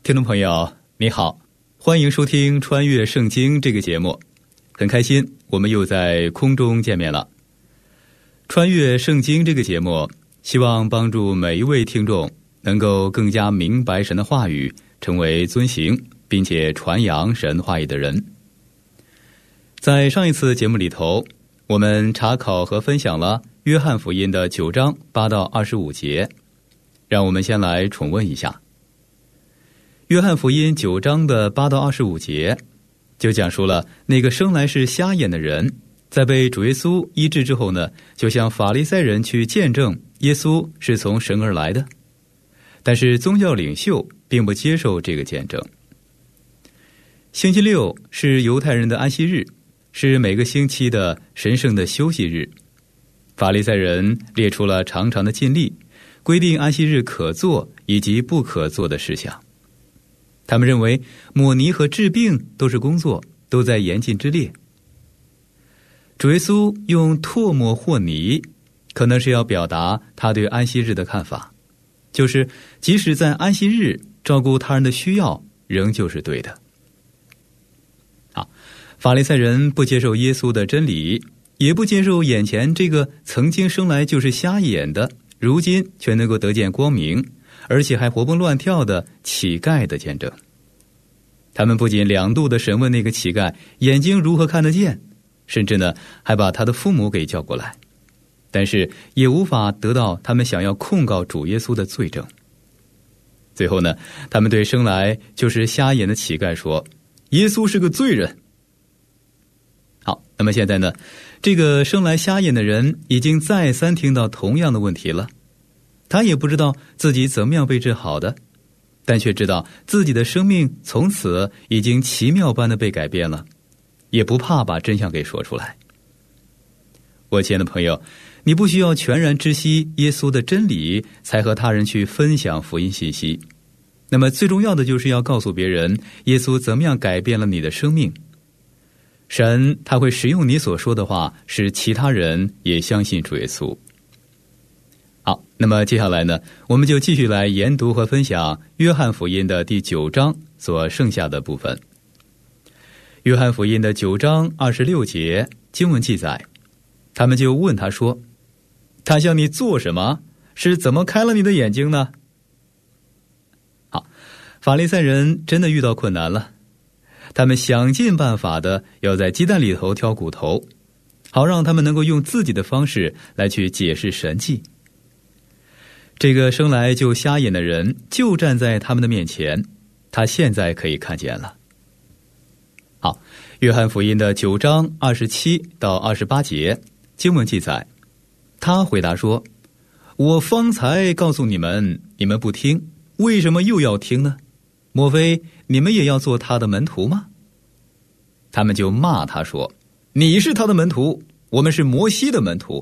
听众朋友你好，欢迎收听穿越圣经这个节目，很开心我们又在空中见面了。穿越圣经这个节目希望帮助每一位听众能够更加明白神的话语，成为遵行并且传扬神话语的人。在上一次节目里头，我们查考和分享了约翰福音的9章8到25节，让我们先来重温一下。约翰福音9章的8到25节就讲述了那个生来是瞎眼的人，在被主耶稣医治之后呢，就向法利赛人去见证耶稣是从神而来的，但是宗教领袖并不接受这个见证。星期六是犹太人的安息日，是每个星期的神圣的休息日。法利赛人列出了长长的禁例，规定安息日可做以及不可做的事项。他们认为抹泥和治病都是工作，都在严禁之列。主耶稣用唾沫和泥，可能是要表达他对安息日的看法，就是即使在安息日照顾他人的需要，仍旧是对的。好，法利赛人不接受耶稣的真理，也不接受眼前这个曾经生来就是瞎眼的，如今却能够得见光明，而且还活蹦乱跳的乞丐的见证。他们不仅2度的审问那个乞丐眼睛如何看得见，甚至呢还把他的父母给叫过来，但是也无法得到他们想要控告主耶稣的罪证。最后呢，他们对生来就是瞎眼的乞丐说，耶稣是个罪人。好，那么现在呢，这个生来瞎眼的人已经再三听到同样的问题了，他也不知道自己怎么样被治好的，但却知道自己的生命从此已经奇妙般的被改变了，也不怕把真相给说出来。我亲爱的朋友，你不需要全然知悉耶稣的真理才和他人去分享福音信息，那么最重要的就是要告诉别人耶稣怎么样改变了你的生命。神他会使用你所说的话，使其他人也相信主耶稣。好，那么接下来呢，我们就继续来研读和分享约翰福音的第9章所剩下的部分。约翰福音的9章26节经文记载，他们就问他说，他向你做什么？是怎么开了你的眼睛呢？好，法利赛人真的遇到困难了，他们想尽办法的要在鸡蛋里头挑骨头，好让他们能够用自己的方式来去解释神迹。这个生来就瞎眼的人就站在他们的面前，他现在可以看见了。好，约翰福音的9章27到28节经文记载，他回答说，我方才告诉你们，你们不听，为什么又要听呢？莫非你们也要做他的门徒吗？他们就骂他说，你是他的门徒，我们是摩西的门徒。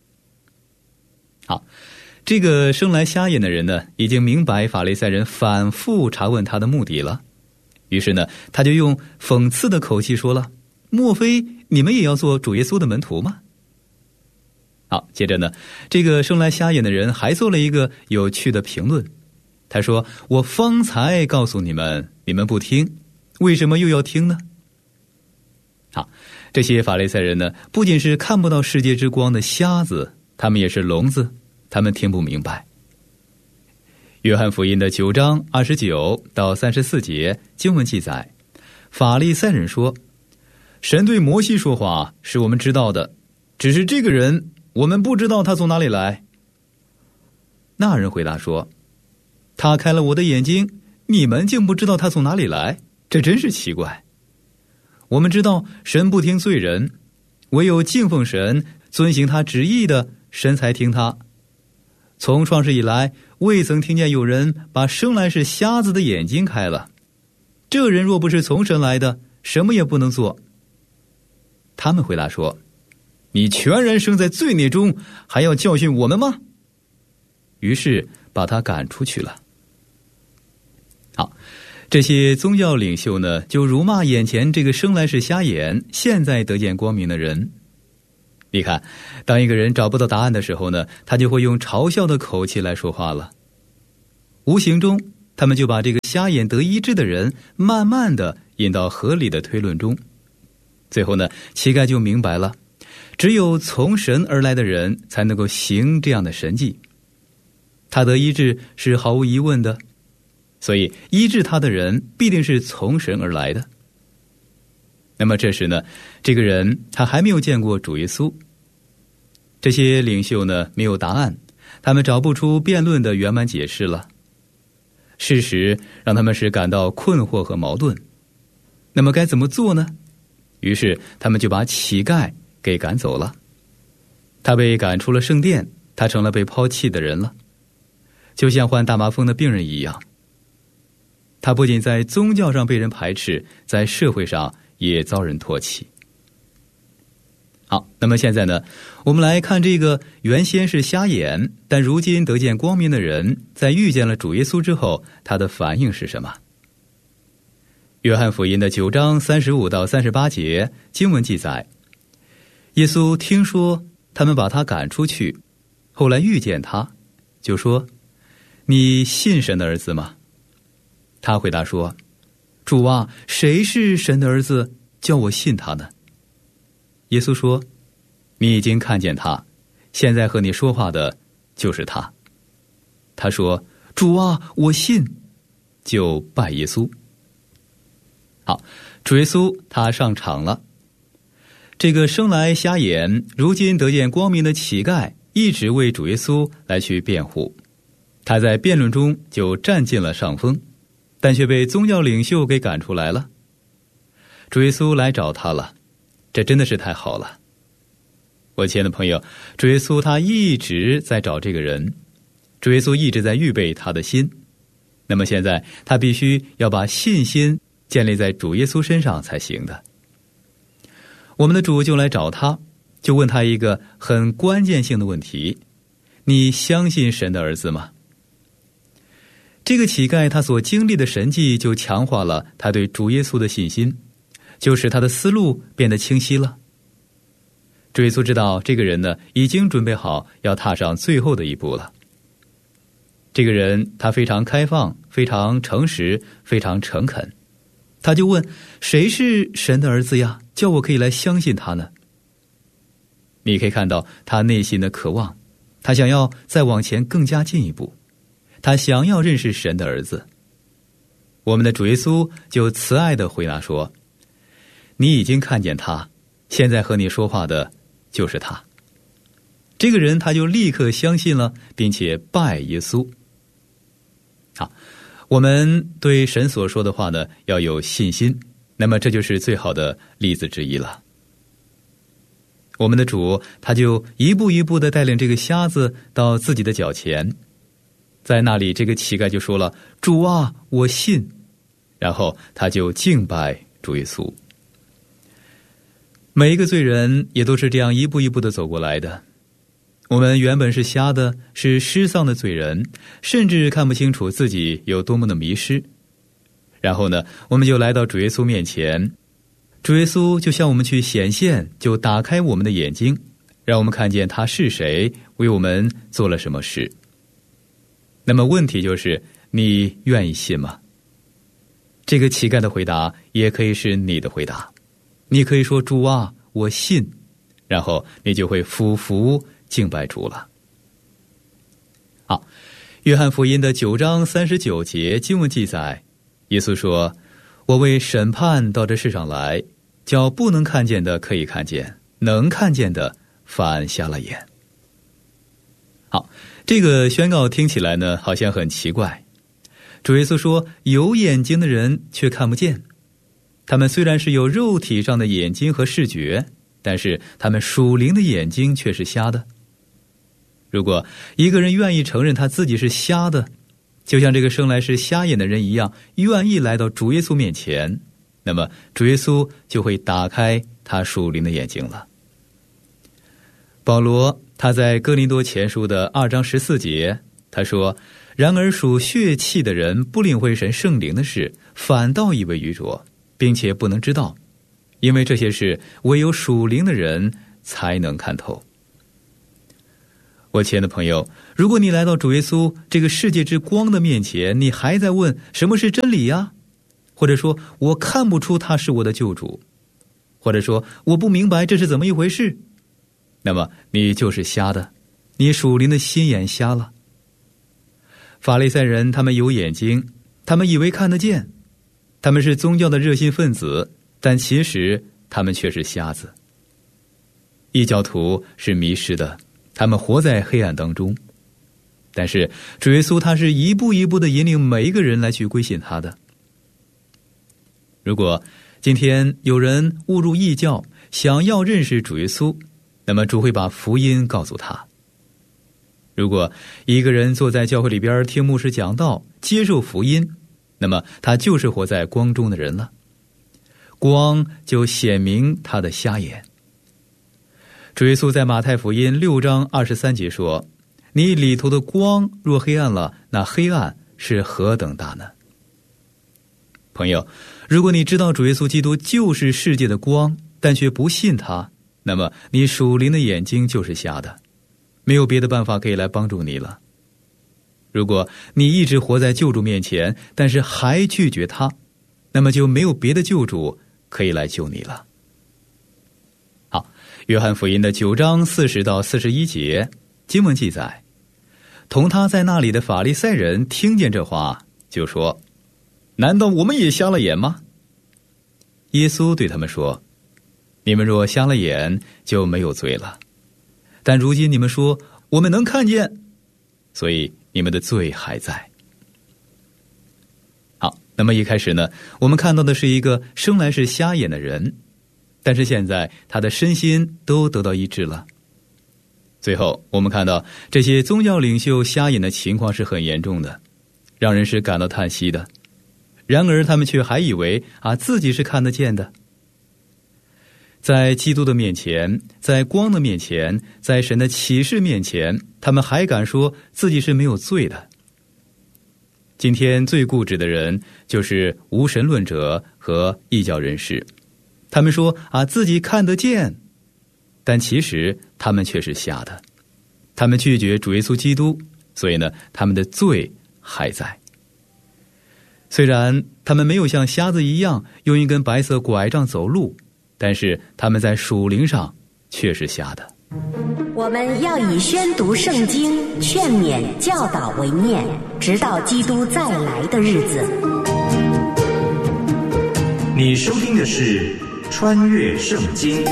好，这个生来瞎眼的人呢，已经明白法利赛人反复查问他的目的了，于是呢，他就用讽刺的口气说了，莫非你们也要做主耶稣的门徒吗？好，接着呢，这个生来瞎眼的人还做了一个有趣的评论，他说，我方才告诉你们，你们不听，为什么又要听呢？好，这些法利赛人呢，不仅是看不到世界之光的瞎子，他们也是聋子，他们听不明白。约翰福音的9章29到34节经文记载，法利赛人说，神对摩西说话是我们知道的，只是这个人我们不知道他从哪里来。那人回答说，他开了我的眼睛，你们竟不知道他从哪里来，这真是奇怪。我们知道神不听罪人，唯有敬奉神遵行他旨意的，神才听他。从创世以来，未曾听见有人把生来是瞎子的眼睛开了。这人若不是从神来的，什么也不能做。他们回答说，你全然生在罪孽中，还要教训我们吗？于是把他赶出去了。好，这些宗教领袖呢，就辱骂眼前这个生来是瞎眼，现在得见光明的人。你看，当一个人找不到答案的时候呢，他就会用嘲笑的口气来说话了。无形中他们就把这个瞎眼得医治的人慢慢的引到合理的推论中。最后呢，乞丐就明白了，只有从神而来的人才能够行这样的神迹。他得医治是毫无疑问的，所以医治他的人必定是从神而来的。那么这时呢，这个人他还没有见过主耶稣。这些领袖呢，没有答案，他们找不出辩论的圆满解释了。事实让他们是感到困惑和矛盾。那么该怎么做呢？于是他们就把乞丐给赶走了。他被赶出了圣殿，他成了被抛弃的人了，就像患大麻风的病人一样。他不仅在宗教上被人排斥，在社会上也遭人唾弃。好，那么现在呢，我们来看这个原先是瞎眼，但如今得见光明的人，在遇见了主耶稣之后，他的反应是什么？约翰福音的9章35到38节经文记载，耶稣听说他们把他赶出去，后来遇见他，就说：你信神的儿子吗？他回答说：主啊，谁是神的儿子，叫我信他呢？耶稣说：你已经看见他，现在和你说话的就是他。他说：主啊，我信，就拜耶稣。好，主耶稣他上场了。这个生来瞎眼，如今得见光明的乞丐，一直为主耶稣来去辩护。他在辩论中就占尽了上风，但却被宗教领袖给赶出来了。主耶稣来找他了，这真的是太好了。我亲爱的朋友，主耶稣他一直在找这个人，主耶稣一直在预备他的心。那么现在他必须要把信心建立在主耶稣身上才行的。我们的主就来找他，就问他一个很关键性的问题：你相信神的儿子吗？这个乞丐他所经历的神迹就强化了他对主耶稣的信心，就使他的思路变得清晰了。主耶稣知道这个人呢，已经准备好要踏上最后的一步了。这个人他非常开放，非常诚实，非常诚恳。他就问：谁是神的儿子呀？叫我可以来相信他呢？你可以看到他内心的渴望，他想要再往前更加进一步，他想要认识神的儿子。我们的主耶稣就慈爱地回答说：你已经看见他，现在和你说话的就是他。这个人他就立刻相信了，并且拜耶稣。好，我们对神所说的话呢，要有信心，那么这就是最好的例子之一了。我们的主他就一步一步地带领这个瞎子到自己的脚前，在那里这个乞丐就说了：主啊，我信。然后他就敬拜主耶稣。每一个罪人也都是这样一步一步地走过来的。我们原本是瞎的，是失丧的罪人，甚至看不清楚自己有多么的迷失。然后呢，我们就来到主耶稣面前，主耶稣就向我们去显现，就打开我们的眼睛，让我们看见他是谁，为我们做了什么事。那么问题就是，你愿意信吗？这个乞丐的回答也可以是你的回答。你可以说：主啊，我信，然后你就会俯伏敬拜主了。好，约翰福音的9章39节经文记载，耶稣说：我为审判到这世上来，叫不能看见的可以看见，能看见的反瞎了眼。好，这个宣告听起来呢，好像很奇怪。主耶稣说，有眼睛的人却看不见。他们虽然是有肉体上的眼睛和视觉，但是他们属灵的眼睛却是瞎的。如果一个人愿意承认他自己是瞎的，就像这个生来是瞎眼的人一样，愿意来到主耶稣面前，那么主耶稣就会打开他属灵的眼睛了。保罗他在哥林多前书的2章14节，他说：然而属血气的人不领会神圣灵的事，反倒以为愚拙，并且不能知道，因为这些事唯有属灵的人才能看透。 我亲爱的朋友，如果你来到主耶稣这个世界之光的面前，你还在问什么是真理呀？或者说我看不出他是我的救主，或者说我不明白这是怎么一回事，那么你就是瞎的，你属灵的心眼瞎了。法利赛人他们有眼睛，他们以为看得见，他们是宗教的热心分子，但其实他们却是瞎子。异教徒是迷失的，他们活在黑暗当中，但是主耶稣他是一步一步地引领每一个人来去归信他的。如果今天有人误入异教，想要认识主耶稣，那么主会把福音告诉他。如果一个人坐在教会里边听牧师讲道，接受福音，那么他就是活在光中的人了，光就显明他的瞎眼。主耶稣在马太福音6章23节说，你里头的光若黑暗了，那黑暗是何等大呢？朋友，如果你知道主耶稣基督就是世界的光，但却不信他，那么你属灵的眼睛就是瞎的，没有别的办法可以来帮助你了。如果你一直活在救主面前，但是还拒绝他，那么就没有别的救主可以来救你了。好，约翰福音的9章40到41节经文记载，同他在那里的法利赛人听见这话，就说，难道我们也瞎了眼吗？耶稣对他们说，你们若瞎了眼，就没有罪了，但如今你们说我们能看见，所以你们的罪还在。好，那么一开始呢，我们看到的是一个生来是瞎眼的人，但是现在他的身心都得到医治了。最后我们看到这些宗教领袖瞎眼的情况是很严重的，让人是感到叹息的。然而他们却还以为自己是看得见的。在基督的面前，在光的面前，在神的启示面前，他们还敢说自己是没有罪的。今天最固执的人就是无神论者和异教人士，他们说自己看得见，但其实他们却是瞎的。他们拒绝主耶稣基督，所以呢，他们的罪还在。虽然他们没有像瞎子一样用一根白色拐杖走路，但是他们在属灵上却是瞎的。 我们要以宣读圣经、劝勉、教导为念，直到基督再来的日子。 你收听的是穿越圣经。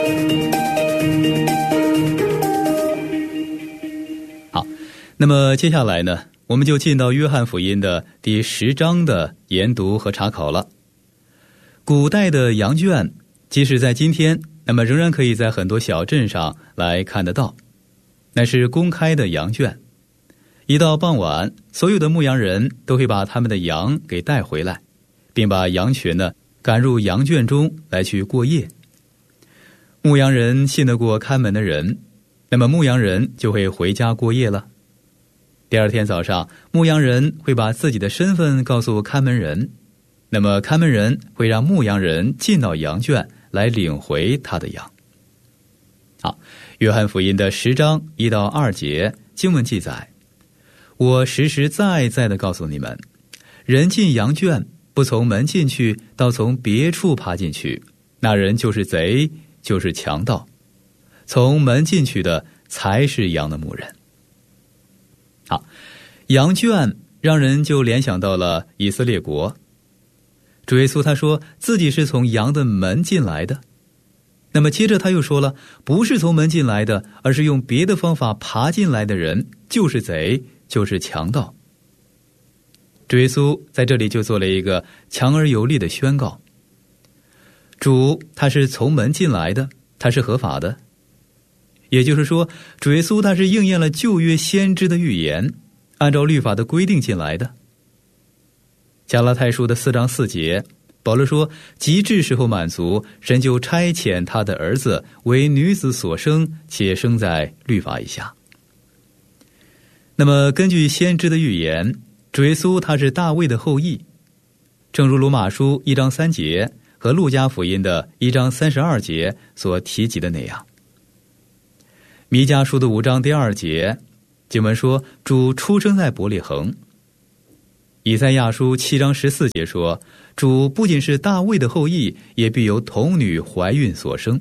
好，那么接下来呢，我们就进到约翰福音的第10章的研读和查考了。古代的羊圈，即使在今天，那么仍然可以在很多小镇上来看得到，那是公开的羊圈。一到傍晚，所有的牧羊人都会把他们的羊给带回来，并把羊群呢赶入羊圈中来去过夜。牧羊人信得过看门的人，那么牧羊人就会回家过夜了。第二天早上，牧羊人会把自己的身份告诉看门人，那么看门人会让牧羊人进到羊圈来领回他的羊。好，约翰福音的10章1到2节经文记载，我实实在在地告诉你们，人进羊圈不从门进去，倒从别处爬进去，那人就是贼，就是强盗。从门进去的才是羊的牧人。好，羊圈让人就联想到了以色列国。主耶稣他说自己是从羊的门进来的，那么接着他又说了，不是从门进来的，而是用别的方法爬进来的人就是贼，就是强盗。主耶稣在这里就做了一个强而有力的宣告，主他是从门进来的，他是合法的。也就是说，主耶稣他是应验了旧约先知的预言，按照律法的规定进来的。加拉太书的4章4节，保罗说，极致时候满足，神就差遣他的儿子为女子所生，且生在律法以下。那么根据先知的预言，主耶稣他是大卫的后裔，正如罗马书1章3节和路加福音的1章32节所提及的那样。 弥迦书的5章第2节，经文说主出生在伯利恒。以赛亚书7章14节说，主不仅是大卫的后裔，也必由童女怀孕所生。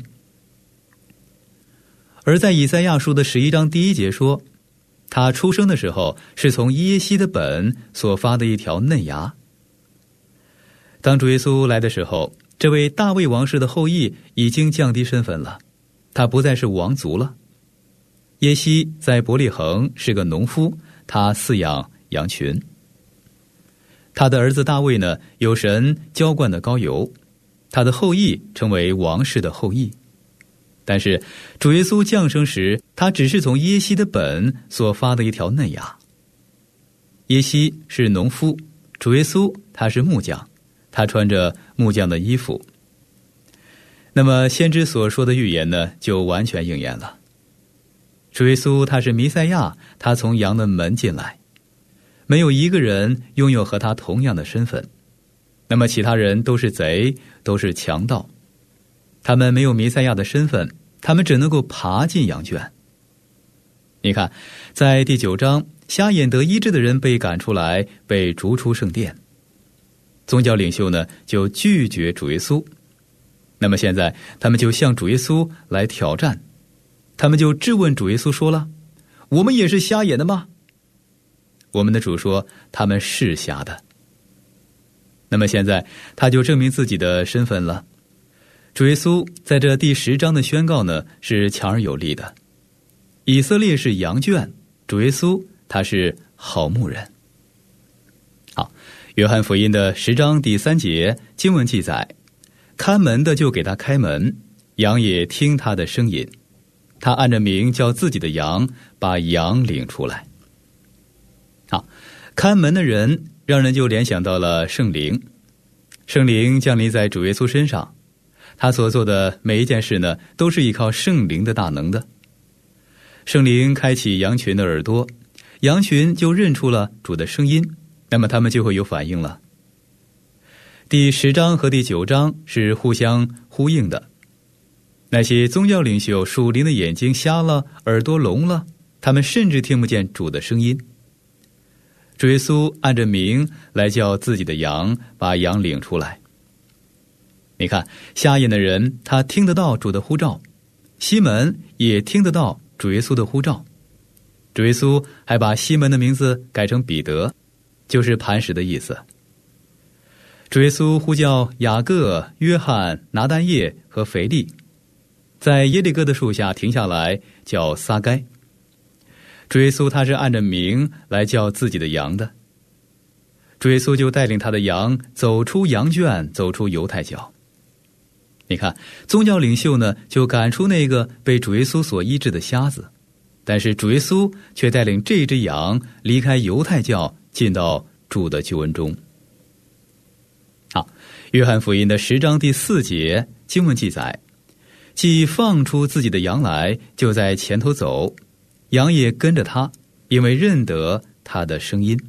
而在以赛亚书的11章第1节说，他出生的时候是从耶西的本所发的一条嫩芽。当主耶稣来的时候，这位大卫王室的后裔已经降低身份了，他不再是王族了。耶西在伯利恒是个农夫，他饲养羊群。他的儿子大卫呢，有神浇灌的膏油，他的后裔成为王室的后裔。但是主耶稣降生时，他只是从耶西的本所发的一条嫩芽。耶西是农夫，主耶稣他是木匠，他穿着木匠的衣服。那么先知所说的预言呢，就完全应验了。主耶稣他是弥赛亚，他从羊的门进来，没有一个人拥有和他同样的身份。那么其他人都是贼，都是强盗，他们没有弥赛亚的身份，他们只能够爬进羊圈。你看，在第9章，瞎眼得医治的人被赶出来，被逐出圣殿。宗教领袖呢，就拒绝主耶稣。那么现在他们就向主耶稣来挑战，他们就质问主耶稣说了，我们也是瞎眼的吗？我们的主说，他们是瞎的。那么现在他就证明自己的身份了。主耶稣在这第10章的宣告呢，是强而有力的。以色列是羊圈，主耶稣他是好牧人。好，约翰福音的10章第3节经文记载，看门的就给他开门，羊也听他的声音，他按着名叫自己的羊，把羊领出来。好，看门的人让人就联想到了圣灵，圣灵降临在主耶稣身上，他所做的每一件事呢，都是依靠圣灵的大能的。圣灵开启羊群的耳朵，羊群就认出了主的声音，那么他们就会有反应了。第10章和第9章是互相呼应的。那些宗教领袖属灵的眼睛瞎了，耳朵聋了，他们甚至听不见主的声音。主耶稣按着名来叫自己的羊，把羊领出来。你看，瞎眼的人他听得到主的呼召，西门也听得到主耶稣的呼召。主耶稣还把西门的名字改成彼得，就是磐石的意思。主耶稣呼叫雅各、约翰、拿但业和腓力，在耶利哥的树下停下来，叫撒该。主耶稣他是按着名来叫自己的羊的。主耶稣就带领他的羊走出羊圈，走出犹太教。你看，宗教领袖呢，就赶出那个被主耶稣所医治的瞎子，但是主耶稣却带领这只羊离开犹太教，进到主的救恩中。好，约翰福音的10章第4节经文记载，既放出自己的羊来，就在前头走，羊也跟着他，因为认得他的声音。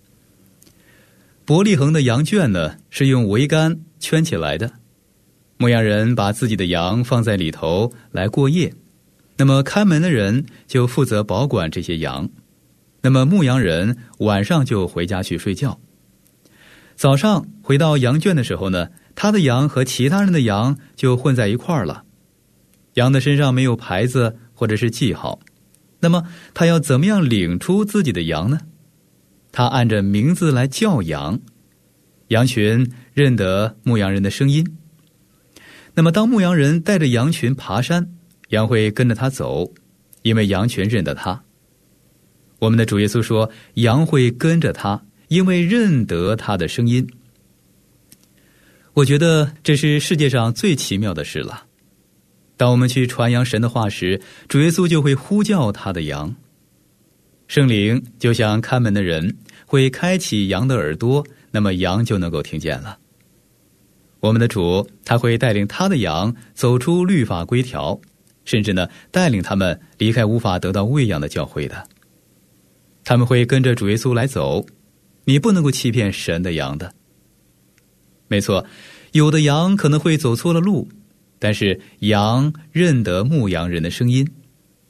伯利恒的羊圈呢，是用桅杆圈起来的，牧羊人把自己的羊放在里头来过夜，那么看门的人就负责保管这些羊，那么牧羊人晚上就回家去睡觉。早上回到羊圈的时候呢，他的羊和其他人的羊就混在一块儿了。羊的身上没有牌子或者是记号，那么他要怎么样领出自己的羊呢？他按着名字来叫羊，羊群认得牧羊人的声音。那么当牧羊人带着羊群爬山，羊会跟着他走，因为羊群认得他。我们的主耶稣说，羊会跟着他，因为认得他的声音。我觉得这是世界上最奇妙的事了。当我们去传扬神的话时，主耶稣就会呼叫他的羊。圣灵就像看门的人，会开启羊的耳朵，那么羊就能够听见了。我们的主他会带领他的羊走出律法规条，甚至呢带领他们离开无法得到喂养的教会的。他们会跟着主耶稣来走，你不能够欺骗神的羊的。没错，有的羊可能会走错了路，但是羊认得牧羊人的声音。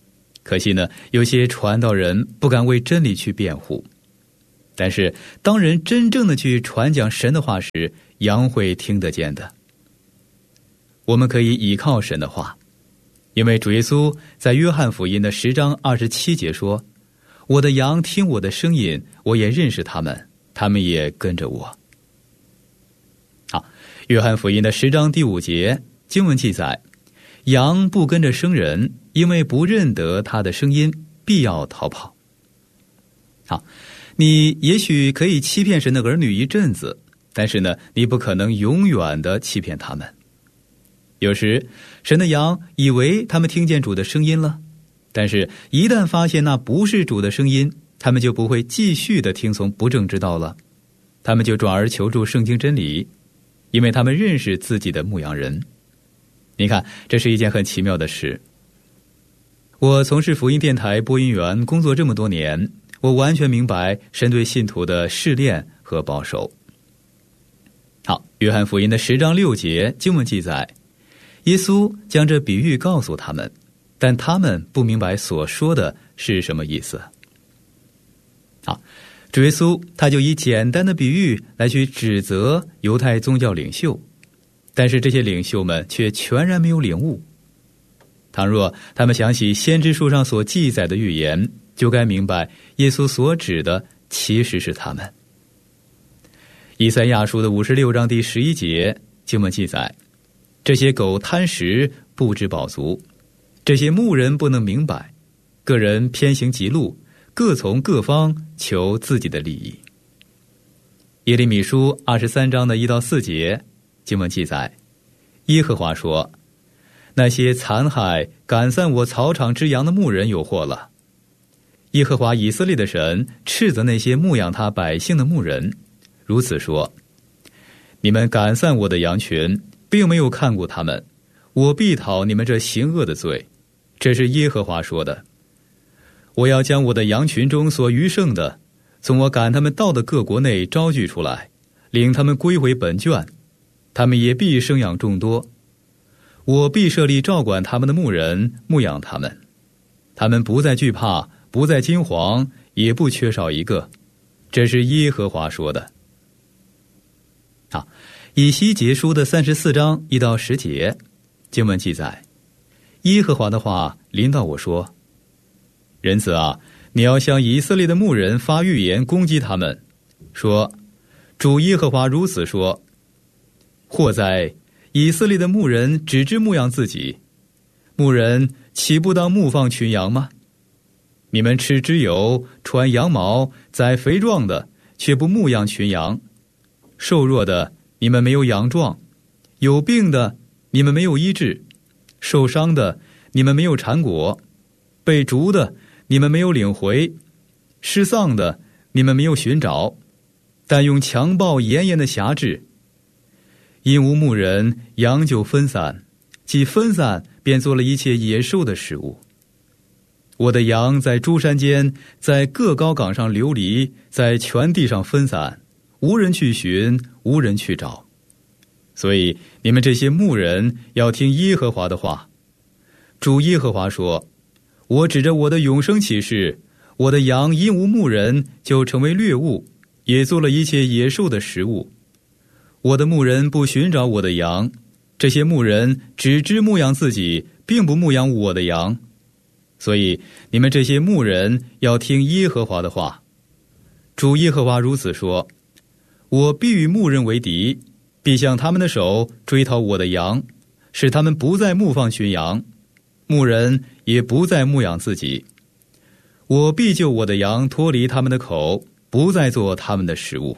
可惜呢，有些传道人不敢为真理去辩护。但是当人真正的去传讲神的话时，羊会听得见的。我们可以倚靠神的话，因为主耶稣在约翰福音的10章27节说，我的羊听我的声音，我也认识他们，他们也跟着我。好，约翰福音的10章第5节经文记载，羊不跟着生人，因为不认得他的声音，必要逃跑。好，你也许可以欺骗神的儿女一阵子，但是呢，你不可能永远的欺骗他们。有时神的羊以为他们听见主的声音了，但是一旦发现那不是主的声音，他们就不会继续的听从不正之道了，他们就转而求助圣经真理，因为他们认识自己的牧羊人。你看，这是一件很奇妙的事。我从事福音电台播音员工作这么多年，我完全明白神对信徒的试炼和保守。好，约翰福音的10章6节经文记载，耶稣将这比喻告诉他们，但他们不明白所说的是什么意思。好，主耶稣他就以简单的比喻来去指责犹太宗教领袖，但是这些领袖们却全然没有领悟。倘若他们想起先知书上所记载的预言，就该明白耶稣所指的其实是他们。以赛亚书的56章第11节经文记载，这些狗贪食，不知饱足，这些牧人不能明白，个人偏行己路，各从各方求自己的利益。耶利米书23章的1到4节经文记载，耶和华说，那些残害赶散我草场之羊的牧人有祸了。耶和华以色列的神斥责那些牧养他百姓的牧人，如此说，你们赶散我的羊群，并没有看顾他们，我必讨你们这行恶的罪。这是耶和华说的。我要将我的羊群中所余剩的，从我赶他们到的各国内招聚出来，领他们归回本圈，他们也必生养众多。我必设立照管他们的牧人，牧养他们，他们不再惧怕，不再惊惶，也不缺少一个。这是耶和华说的。好，以西结书的34章1到10节经文记载，耶和华的话临到我说，人子啊，你要向以色列的牧人发预言，攻击他们，说，主耶和华如此说，祸哉，以色列的牧人只知牧养自己，牧人岂不当牧放群羊吗？你们吃脂油，穿羊毛，宰肥壮的，却不牧养群羊。瘦弱的你们没有养壮，有病的你们没有医治，受伤的你们没有缠裹，被逐的你们没有领回，失丧的你们没有寻找，但用强暴严严的辖制。因无牧人，羊就分散，既分散，便做了一切野兽的食物。我的羊在诸山间，在各高岗上流离，在全地上分散，无人去寻，无人去找。所以你们这些牧人要听耶和华的话。主耶和华说，我指着我的永生启示，我的羊因无牧人，就成为掠物，也做了一切野兽的食物。我的牧人不寻找我的羊，这些牧人只知牧养自己，并不牧养我的羊。所以你们这些牧人要听耶和华的话。主耶和华如此说，我必与牧人为敌，必向他们的手追讨我的羊，使他们不再牧放群羊，牧人也不再牧养自己。我必救我的羊脱离他们的口，不再做他们的食物。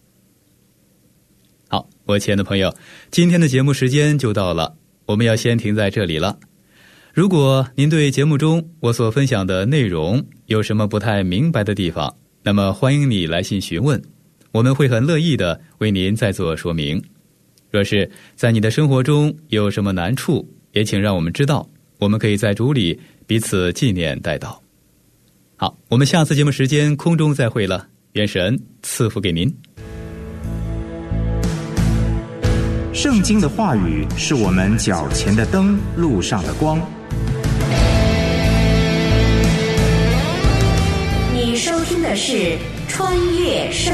好，我亲爱的朋友，今天的节目时间就到了，我们要先停在这里了。如果您对节目中我所分享的内容有什么不太明白的地方，那么欢迎你来信询问，我们会很乐意的为您再做说明。若是在你的生活中有什么难处，也请让我们知道，我们可以在主里彼此纪念代祷。好，我们下次节目时间空中再会了，愿神赐福给您。 圣经的话语是我们脚前的灯，路上的光。 听的是《穿越圣